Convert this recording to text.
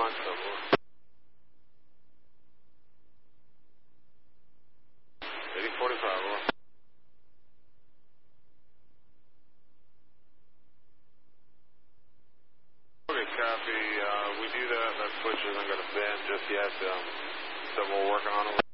on, so we'll... 8045, over. Okay, copy. We do that. That switch isn't going to bend just yet, so we're working on it.